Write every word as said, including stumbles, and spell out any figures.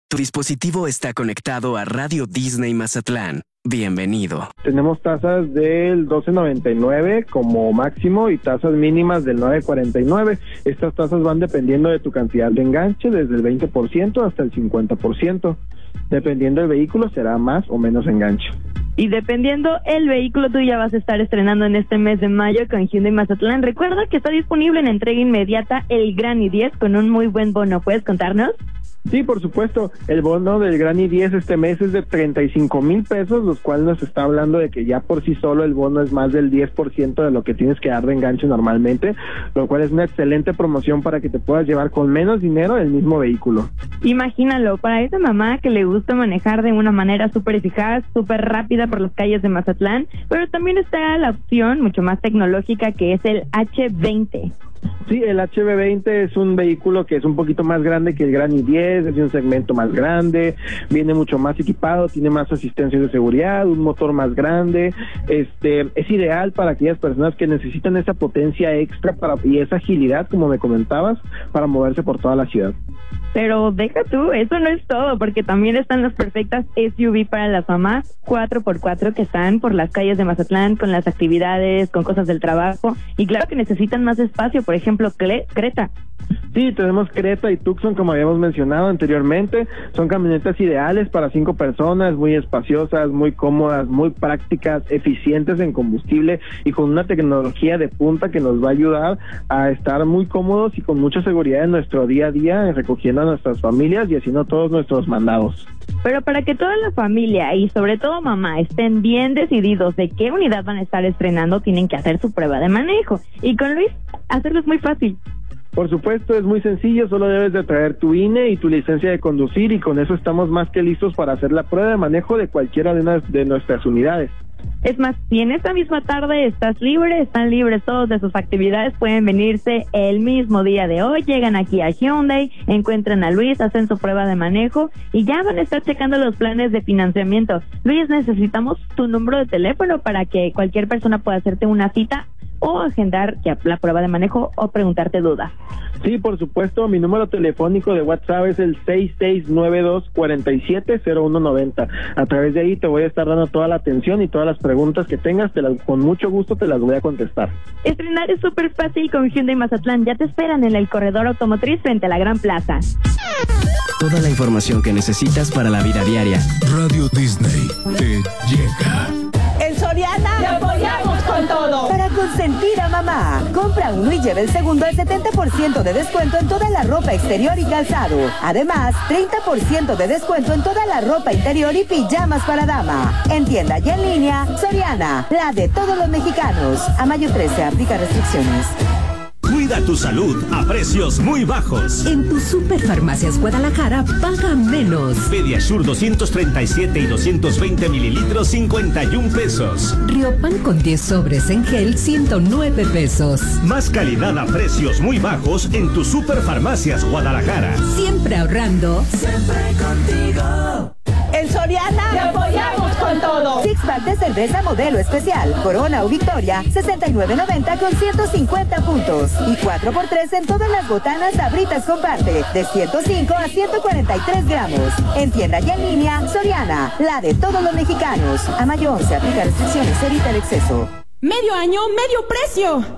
Tu dispositivo está conectado a Radio Disney Mazatlán. Bienvenido. Tenemos tasas del doce noventa y nueve como máximo y tasas mínimas del nueve cuarenta y nueve. Estas tasas van dependiendo de tu cantidad de enganche, desde el veinte por ciento hasta el cincuenta por ciento. Dependiendo del vehículo será más o menos enganche. Y dependiendo el vehículo, tú ya vas a estar estrenando en este mes de mayo con Hyundai Mazatlán. Recuerda que está disponible en entrega inmediata el Gran i diez con un muy buen bono. ¿Puedes contarnos? Sí, por supuesto. El bono del Gran i diez este mes es de treinta y cinco mil pesos, los cuales nos está hablando de que ya por sí solo el bono es más del diez por ciento de lo que tienes que dar de enganche normalmente, lo cual es una excelente promoción para que te puedas llevar con menos dinero el mismo vehículo. Imagínalo, para esa mamá que le gusta manejar de una manera súper eficaz, súper rápida por las calles de Mazatlán, pero también está la opción mucho más tecnológica que es el hache veinte. Sí, el hache veinte es un vehículo que es un poquito más grande que el Gran i diez, es de un segmento más grande, viene mucho más equipado, tiene más asistencia de seguridad, un motor más grande, este es ideal para aquellas personas que necesitan esa potencia extra para y esa agilidad, como me comentabas, para moverse por toda la ciudad. Pero deja tú, eso no es todo, porque también están las perfectas S U V para las mamás, cuatro por cuatro, que están por las calles de Mazatlán con las actividades, con cosas del trabajo, y claro que necesitan más espacio, por ejemplo, Cle- Creta. Sí, tenemos Creta y Tucson, como habíamos mencionado anteriormente. Son camionetas ideales para cinco personas, muy espaciosas, muy cómodas, muy prácticas, eficientes en combustible y con una tecnología de punta que nos va a ayudar a estar muy cómodos y con mucha seguridad en nuestro día a día, recogiendo a nuestras familias y haciendo todos nuestros mandados. Pero para que toda la familia y sobre todo mamá estén bien decididos de qué unidad van a estar estrenando, tienen que hacer su prueba de manejo. Y con Luis, hacerlo es muy fácil. Por supuesto, es muy sencillo, solo debes de traer tu I N E y tu licencia de conducir y con eso estamos más que listos para hacer la prueba de manejo de cualquiera de, una, de nuestras unidades. Es más, si en esta misma tarde estás libre, están libres todos de sus actividades, pueden venirse el mismo día de hoy, llegan aquí a Hyundai, encuentran a Luis, hacen su prueba de manejo y ya van a estar checando los planes de financiamiento. Luis, necesitamos tu número de teléfono para que cualquier persona pueda hacerte una cita o agendar ya la prueba de manejo o preguntarte dudas. Sí, por supuesto, mi número telefónico de WhatsApp es el seis seis nueve dos, cuatro siete cero uno nueve cero. A través de ahí te voy a estar dando toda la atención y todas las preguntas que tengas, te las, con mucho gusto te las voy a contestar. Estrenar es súper fácil con Hyundai Mazatlán. Ya te esperan en el corredor automotriz frente a la Gran Plaza. Toda la información que necesitas para la vida diaria. Radio Disney te llega. En Soriana ¡te apoyamos con todo! Para consentir a mamá. Compra uno y lleva el segundo al setenta por ciento de descuento en toda la ropa exterior y calzado. Además, treinta por ciento de descuento en toda la ropa interior y pijamas para dama. En tienda y en línea, Soriana, la de todos los mexicanos. A mayo trece, aplica restricciones. Cuida tu salud a precios muy bajos. En tu Superfarmacias Guadalajara paga menos. Pediasure doscientos treinta y siete y doscientos veinte mililitros, cincuenta y un pesos. Riopan con diez sobres en gel, ciento nueve pesos. Más calidad a precios muy bajos en tu Superfarmacias Guadalajara. Siempre ahorrando. Siempre contigo. En Soriana ¡te apoyamos con todo! Six pack de cerveza modelo especial, Corona o Victoria, sesenta y nueve noventa con ciento cincuenta puntos. Y cuatro por tres en todas las botanas Sabritas Comparte, de ciento cinco a ciento cuarenta y tres gramos. En tienda y en línea, Soriana, la de todos los mexicanos. A mayo once, aplica restricciones, evita el exceso. Medio año, medio precio.